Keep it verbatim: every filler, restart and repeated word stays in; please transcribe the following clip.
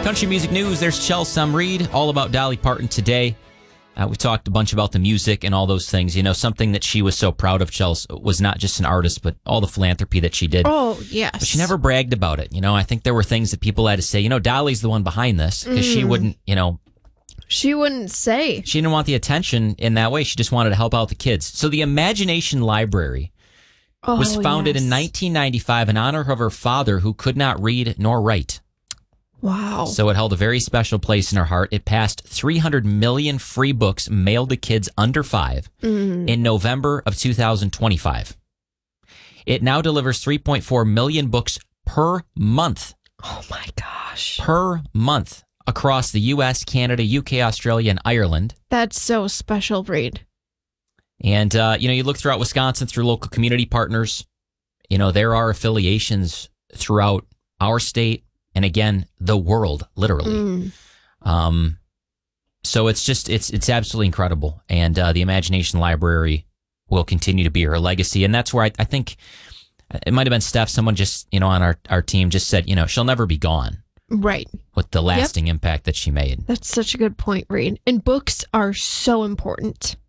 Country music news, there's Chelsea Some Reed, all about Dolly Parton today. Uh, we talked a bunch about the music and all those things. You know, something that she was so proud of, Chelsea, was not just an artist, but all the philanthropy that she did. Oh, yes. But she never bragged about it. You know, I think there were things that people had to say, you know, Dolly's the one behind this, because mm. she wouldn't, you know. She wouldn't say. She didn't want the attention in that way. She just wanted to help out the kids. So the Imagination Library oh, was founded yes. in nineteen ninety-five in honor of her father, who could not read nor write. Wow. So it held a very special place in her heart. It passed three hundred million free books mailed to kids under five mm. in November of two thousand twenty-five. It now delivers three point four million books per month. Oh, my gosh. Per month across the U S, Canada, U K, Australia, and Ireland. That's so special, Reed. And, uh, you know, you look throughout Wisconsin through local community partners. You know, there are affiliations throughout our state. And again, the world, literally. Mm. Um, so it's just, it's it's absolutely incredible. And uh, the Imagination Library will continue to be her legacy. And that's where I, I think it might have been Steph, someone just, you know, on our, our team just said, you know, she'll never be gone. Right. With the lasting yep. impact that she made. That's such a good point, Reed. And books are so important.